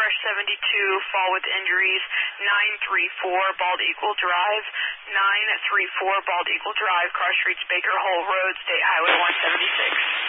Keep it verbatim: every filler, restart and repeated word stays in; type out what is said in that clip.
Fresh seventy-two, fall with injuries, nine three four Bald Eagle Drive, nine three four Bald Eagle Drive, car streets Baker Hole Road, State Highway one seventy-six.